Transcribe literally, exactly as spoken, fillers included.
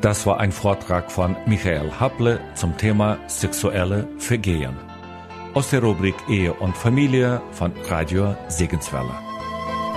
Das war ein Vortrag von Michael Happle zum Thema sexuelle Vergehen aus der Rubrik Ehe und Familie von Radio Segenswelle.